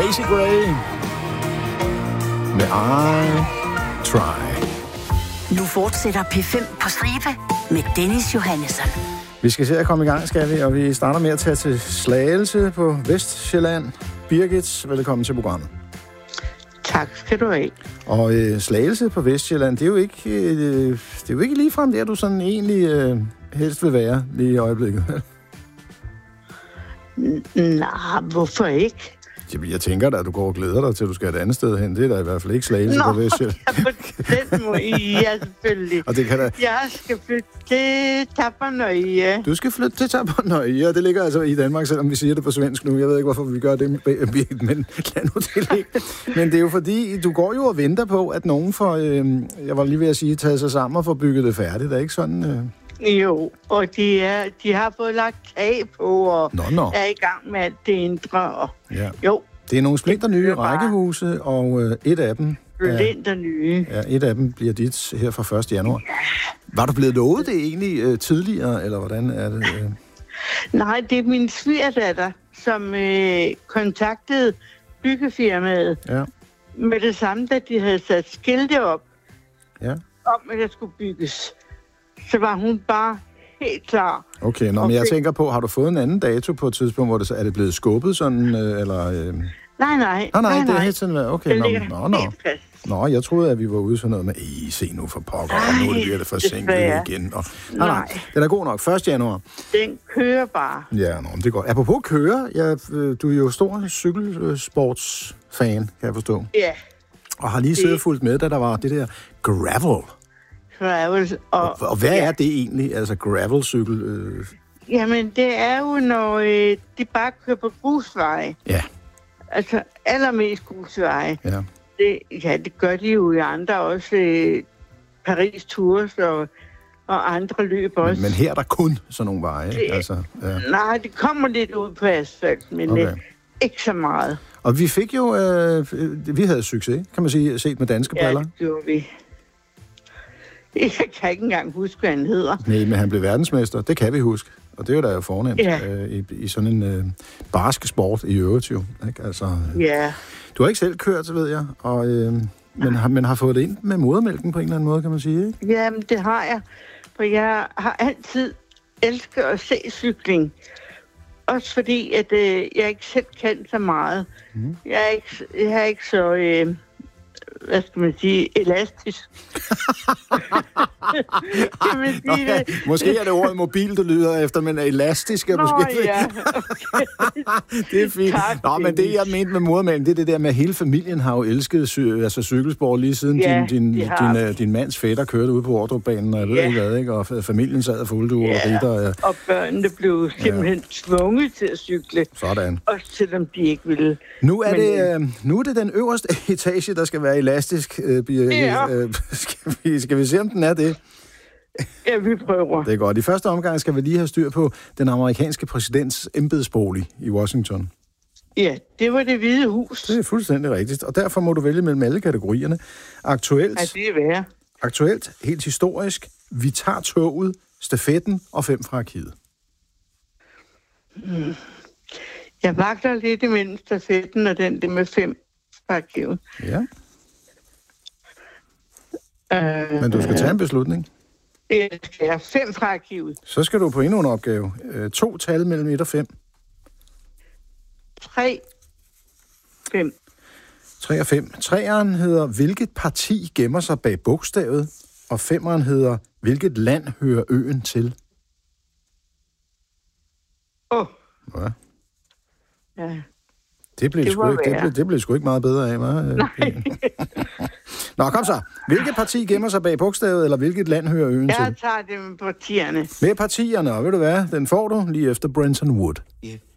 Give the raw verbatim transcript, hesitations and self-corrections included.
Macy Gray med I Try. Nu fortsætter P fem på stribe med Dennis Johannesson. Vi skal se at komme i gang, skal vi, og vi starter med at tage til Slagelse på Vestsjælland. Birgit, velkommen til programmet. Tak skal du have. Og øh, Slagelse på Vestsjælland, det er jo ikke, øh, det er jo ikke ligefrem der, du sådan egentlig øh, helst vil være lige i øjeblikket. Nej, hvorfor ikke? Jeg tænker da, at du går og glæder dig til, at du skal et andet sted hen. Det er da i hvert fald ikke Slagelse Nå, på Vestsjælland. Nå, på den måde, ja, selvfølgelig. Og det kan da... Jeg skal flytte til Tappernøje. Du skal flytte til Tappernøje, og det ligger altså i Danmark, selvom vi siger det på svensk nu. Jeg ved ikke, hvorfor vi gør det, men lad nu det ligge. Men det er jo fordi, du går jo og venter på, at nogen får, øh, jeg var lige ved at sige, taget sig sammen og får bygget det færdigt. Det er ikke sådan... Øh... Jo, og de, er, de har fået lagt tag på, og nå, nå. er i gang med alt det indre. Og, ja. Jo. Det er nogle splinter nye rækkehuse, og øh, et af dem... Splinter nye. Ja, et af dem bliver dit her fra første januar. Ja. Var du blevet lovet det egentlig øh, tidligere, eller hvordan er det? Øh? Nej, det er min svigerdatter, som øh, kontaktede byggefirmaet ja. med det samme, da de havde sat skilte op ja. om, at der skulle bygges. Så var hun bare helt klar. Okay, nå, men jeg tænker på, har du fået en anden dato på et tidspunkt, hvor det, er det blevet skubbet sådan, øh, eller... Øh... Nej, nej. Ah, nej, nej, det er helt sådan, okay. Nå, nå, nå. Nå, jeg troede, at vi var ude sådan noget med, I se nu for pokker, og nu bliver det forsinket igen. Og... Nej, nej, det er da god nok. første januar. Den kører bare. Ja, nå, det er godt. Apropos køre, ja, du er jo stor cykelsportsfan, kan jeg forstå. Ja. Og har lige siddet det... fuldt med, da der var det der gravel. Gravel. Og, og, og hvad ja. er det egentlig, altså gravelcykel? Øh... Jamen, det er jo, når øh, de bare kører på grusveje. Ja. Altså, allermest grusveje. Ja. Det, ja, det gør de jo i andre også. Øh, Paris Tours og, og andre løb også. Men, men her er der kun sådan nogle veje, det, altså? Ja. Nej, det kommer lidt ud på asfalt, men okay. øh, ikke så meget. Og vi fik jo, øh, vi havde succes, kan man sige, set med danske ja, briller. Ja, det gjorde vi. Jeg kan ikke engang huske, hvad han hedder. Nej, men han blev verdensmester. Det kan vi huske. Og det er jo da jo fornemt ja. øh, i, i sådan en øh, barsk sport i øvrigt jo. Ikke? Altså, øh, ja. Du har ikke selv kørt, så ved jeg, og, øh, men, har, men har fået det ind med modermælken på en eller anden måde, kan man sige, ikke? Jamen, det har jeg. For jeg har altid elsket at se cykling. Også fordi, at øh, jeg ikke selv kan så meget. Mm. Jeg, er ikke, jeg er ikke så... Øh, hvad skal man sige, elastisk. Kan man sige Nå, ja. det? Måske er det ordet mobil, du lyder efter, men elastisk er Nå, måske... ja. Okay. Det er fint. Tak, Nå, men det, jeg mente med modermælken, det er det der med, at hele familien har jo elsket cy- altså cykelsport lige siden ja, din, din, din, uh, din mands fætter kørte ude på Ordrupbanen, og jeg ved ja. ikke hvad, ikke? Og familien sad og fulgte ud ja. og ritter. Ja. Og børnene blev simpelthen ja. tvunget til at cykle. Sådan. Også selvom de ikke ville. Nu er, men, det, uh, nu er det den øverste etage, der skal være elastisk. Uh, ja. uh, skal, vi, skal vi se, om den er det? Ja, vi prøver. Det er godt. I første omgang skal vi lige have styr på den amerikanske præsidents embedsbolig i Washington. Ja, det var Det Hvide Hus. Det er fuldstændig rigtigt, og derfor må du vælge mellem alle kategorierne. Aktuelt, ja, det er værd. Aktuelt, helt historisk, vi tager toget, stafetten og fem fra arkivet. Hmm. Jeg vagter lidt imellem stafetten og den der med fem fra arkivet. Ja. Uh, Men du skal tage en beslutning. Jeg skal have fem fra arkivet. Så skal du på endnu en opgave. Uh, to tal mellem et og fem. Tre. Fem. Tre og fem. Treeren hedder, hvilket parti gemmer sig bag bogstavet? Og femeren hedder, hvilket land hører øen til? Åh. Oh. Ja. Ja. Det blev, det, sgu ikke, det, blev, det blev sgu ikke meget bedre af, hva'? Nej. Nå, kom så. Hvilket parti gemmer sig bag bogstavet, eller hvilket land hører øen Jeg til? Jeg tager det med partierne. Med partierne, og ved du hvad? Den får du lige efter Brenton Wood. If